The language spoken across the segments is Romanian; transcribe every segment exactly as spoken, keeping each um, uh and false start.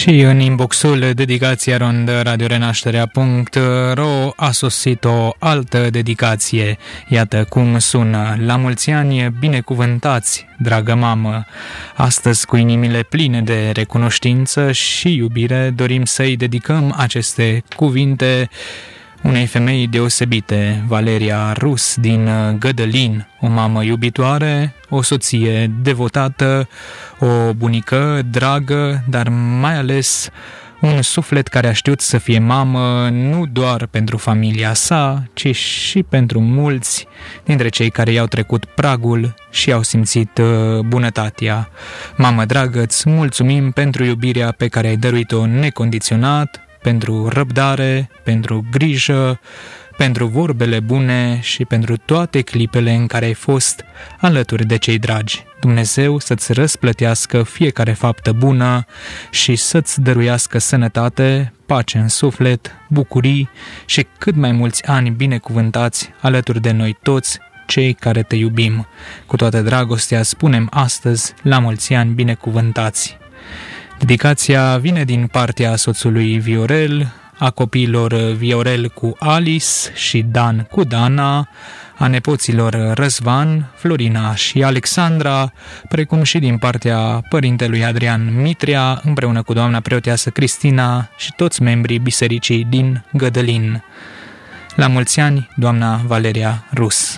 Și în inboxul dedicația rondă radio renașterea punct ro a sosit o altă dedicație. Iată cum sună: la mulți ani binecuvântați, dragă mamă. Astăzi, cu inimile pline de recunoștință și iubire, dorim să-i dedicăm aceste cuvinte unei femei deosebite, Valeria Rus din Gădălin, o mamă iubitoare, o soție devotată, o bunică dragă, dar mai ales un suflet care a știut să fie mamă nu doar pentru familia sa, ci și pentru mulți dintre cei care i-au trecut pragul și au simțit bunătatea. Mamă dragă, îți mulțumim pentru iubirea pe care ai dăruit-o necondiționat, pentru răbdare, pentru grijă, pentru vorbele bune și pentru toate clipele în care ai fost alături de cei dragi. Dumnezeu să-ți răsplătească fiecare faptă bună și să-ți dăruiască sănătate, pace în suflet, bucurii și cât mai mulți ani binecuvântați alături de noi toți, cei care te iubim. Cu toată dragostea spunem astăzi: la mulți ani binecuvântați. Dedicația vine din partea soțului Viorel, a copiilor Viorel cu Alice și Dan cu Dana, a nepoților Răzvan, Florina și Alexandra, precum și din partea părintelui Adrian Mitrea, împreună cu doamna preoteasă Cristina și toți membrii bisericii din Gădălin. La mulți ani, doamna Valeria Rus.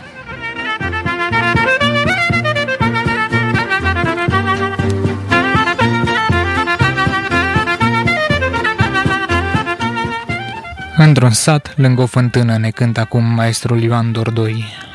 Într-un sat, lângă o fântână, ne cântă acum maestrul Ioan Dordoi.